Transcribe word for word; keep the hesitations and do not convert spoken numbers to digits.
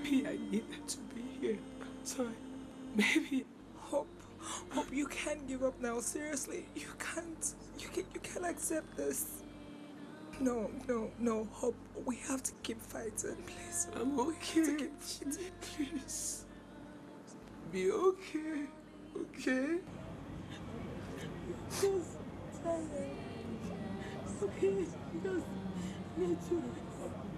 Me, I needed to be here. So I, maybe. Hope, Hope, you can't give up now. Seriously, you can't. You can, you can't accept this. No, no, no, Hope. We have to keep fighting, please. I'm okay. Please. Be okay. Okay? Just tell me. Okay, just need to.